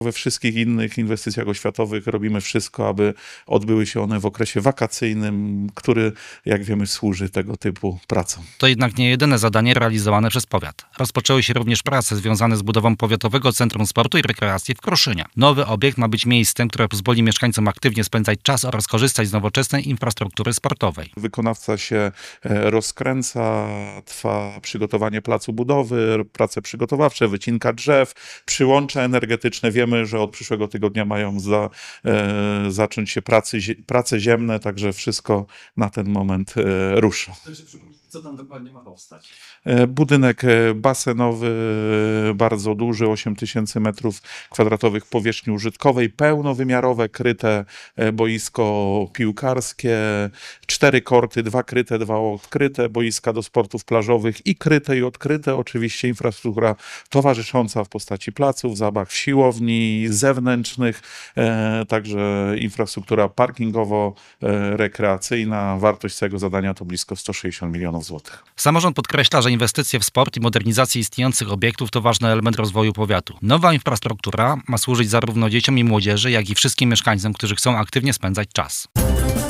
We wszystkich innych inwestycjach oświatowych robimy wszystko, aby odbyły się one w okresie wakacyjnym, który, jak wiemy, służy tego typu pracom. To jednak nie jedyne zadanie realizowane przez powiat. Rozpoczęły się również prace związane z budową Powiatowego Centrum Sportu i Rekreacji w Kruszynie. Nowy obiekt ma być miejscem, które pozwoli mieszkańcom aktywnie spędzać czas oraz korzystać z nowoczesnej infrastruktury sportowej. Wykonawca się rozkręca, trwa przygotowanie placu budowy, prace przygotowawcze, wycinka drzew, przyłącza energetyczne. Wiemy, że od przyszłego tygodnia mają zacząć się prace ziemne, także wszystko na ten moment rusza. Co tam dokładnie ma powstać? Budynek basenowy, bardzo duży, 8000 m2 powierzchni użytkowej, pełnowymiarowe, kryte boisko piłkarskie, 4 korty, 2 kryte, 2 odkryte, boiska do sportów plażowych i kryte i odkryte. Oczywiście infrastruktura towarzysząca w postaci placów, zabaw, siłowni zewnętrznych, także infrastruktura parkingowo-rekreacyjna. Wartość tego zadania to blisko 160 milionów złotych. Samorząd podkreśla, że inwestycje w sport i modernizację istniejących obiektów to ważny element rozwoju powiatu. Nowa infrastruktura ma służyć zarówno dzieciom i młodzieży, jak i wszystkim mieszkańcom, którzy chcą aktywnie spędzać czas.